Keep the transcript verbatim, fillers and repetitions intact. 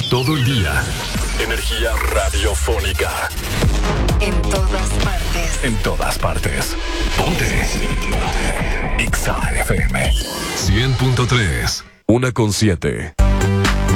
Todo el día. Energía radiofónica. En todas partes. En todas partes. Ponte. Exa F M. cien punto tres. Una con siete.